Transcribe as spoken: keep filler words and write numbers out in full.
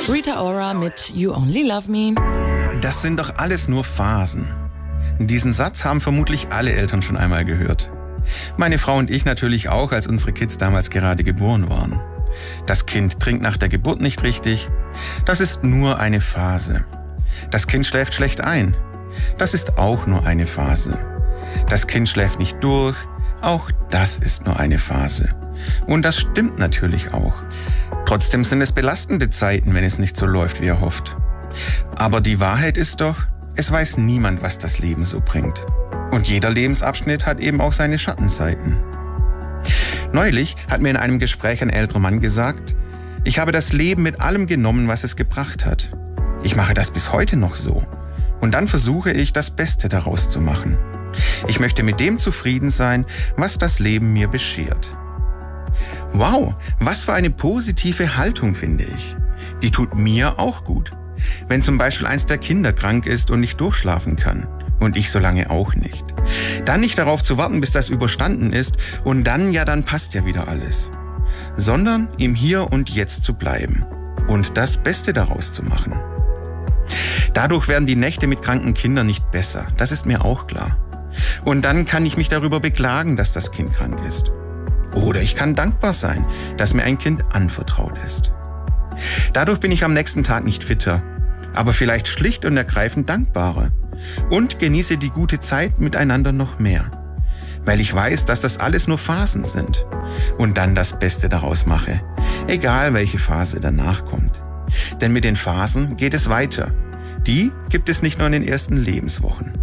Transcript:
Rita Ora mit You Only Love Me. Das sind doch alles nur Phasen. Diesen Satz haben vermutlich alle Eltern schon einmal gehört. Meine Frau und ich natürlich auch, als unsere Kids damals gerade geboren waren. Das Kind trinkt nach der Geburt nicht richtig. Das ist nur eine Phase. Das Kind schläft schlecht ein. Das ist auch nur eine Phase. Das Kind schläft nicht durch. Auch das ist nur eine Phase. Und das stimmt natürlich auch. Trotzdem sind es belastende Zeiten, wenn es nicht so läuft, wie er hofft. Aber die Wahrheit ist doch, es weiß niemand, was das Leben so bringt. Und jeder Lebensabschnitt hat eben auch seine Schattenseiten. Neulich hat mir in einem Gespräch ein älterer Mann gesagt, ich habe das Leben mit allem genommen, was es gebracht hat. Ich mache das bis heute noch so. Und dann versuche ich, das Beste daraus zu machen. Ich möchte mit dem zufrieden sein, was das Leben mir beschert. Wow, was für eine positive Haltung, finde ich. Die tut mir auch gut. Wenn zum Beispiel eins der Kinder krank ist und nicht durchschlafen kann. Und ich so lange auch nicht. Dann nicht darauf zu warten, bis das überstanden ist und dann, ja, dann passt ja wieder alles. Sondern im Hier und Jetzt zu bleiben und das Beste daraus zu machen. Dadurch werden die Nächte mit kranken Kindern nicht besser, das ist mir auch klar. Und dann kann ich mich darüber beklagen, dass das Kind krank ist. Oder ich kann dankbar sein, dass mir ein Kind anvertraut ist. Dadurch bin ich am nächsten Tag nicht fitter, aber vielleicht schlicht und ergreifend dankbarer und genieße die gute Zeit miteinander noch mehr, weil ich weiß, dass das alles nur Phasen sind und dann das Beste daraus mache, egal welche Phase danach kommt. Denn mit den Phasen geht es weiter. Die gibt es nicht nur in den ersten Lebenswochen.